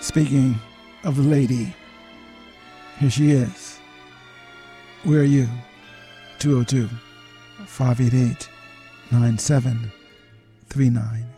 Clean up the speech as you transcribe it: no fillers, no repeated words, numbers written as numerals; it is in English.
Speaking of the lady, here she is. Where are you? 202-588-9739.